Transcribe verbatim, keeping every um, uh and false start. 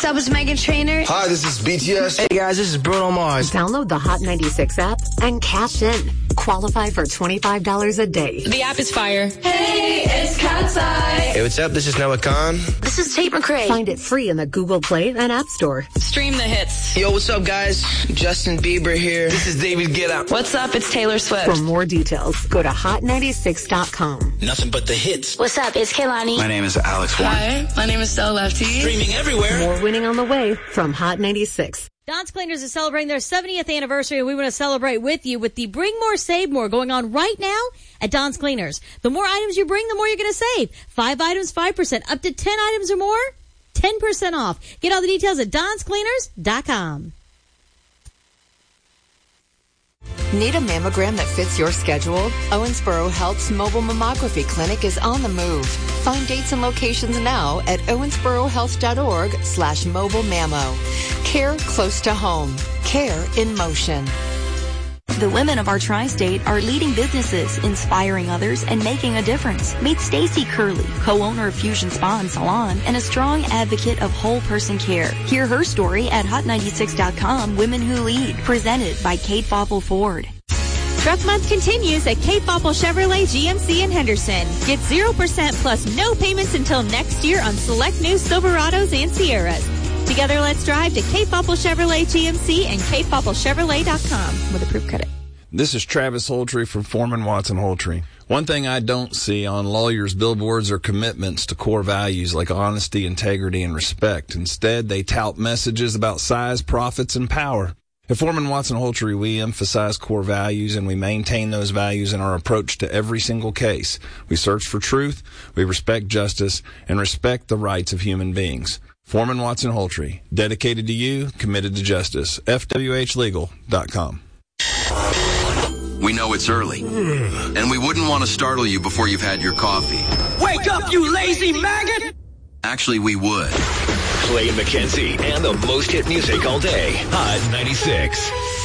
up, it's Meghan Trainor. Hi, this is B T S. Hey guys, this is Bruno Mars. Download the Hot ninety-six app and cash in. Qualify for twenty-five dollars a day. The app is fire. Hey, it's Cat's Eye. Hey, what's up? This is Noah Khan. This is Tate McRae. Find it free in the Google Play and App Store. Stream the hits. Yo, what's up, guys? Justin Bieber here. This is David Guetta. What's up? It's Taylor Swift. For more details, go to hot ninety-six dot com. Nothing but the hits. What's up? It's Kehlani. My name is Alex Warren. Hi, my name is Stella Lefty. Streaming everywhere. More winning on the way from Hot ninety-six. Don's Cleaners is celebrating their seventieth anniversary, and we want to celebrate with you with the Bring More, Save More going on right now at Don's Cleaners. The more items you bring, the more you're going to save. Five items, five percent. Up to ten items or more, ten percent off. Get all the details at dons cleaners dot com. Need a mammogram that fits your schedule? Owensboro Health's mobile mammography clinic is on the move. Find dates and locations now at owensborohealth.org slash mobile mammo. Care close to home. Care in motion. The women of our tri-state are leading businesses, inspiring others, and making a difference. Meet Stacy Curley, co-owner of Fusion Spa and Salon, and a strong advocate of whole person care. Hear her story at hot ninety-six dot com, Women Who Lead, presented by Kate Foppel Ford. Truck Month continues at Kate Foppel Chevrolet G M C in Henderson. Get zero percent plus no payments until next year on select new Silverados and Sierras. Together, let's drive to Kate Foppel Chevrolet G M C and kate foppel chevrolet dot com with approved credit. This is Travis Holtree from Foreman Watson Holtree. One thing I don't see on lawyers' billboards are commitments to core values like honesty, integrity, and respect. Instead, they tout messages about size, profits, and power. At Foreman Watson Holtree, we emphasize core values, and we maintain those values in our approach to every single case. We search for truth, we respect justice, and respect the rights of human beings. Foreman Watson Holtree, dedicated to you, committed to justice. F W H legal dot com. We know it's early, and we wouldn't want to startle you before you've had your coffee. Wake up, you lazy maggot! Actually, we would. Clay McKenzie and the most hit music all day. Hot ninety-six.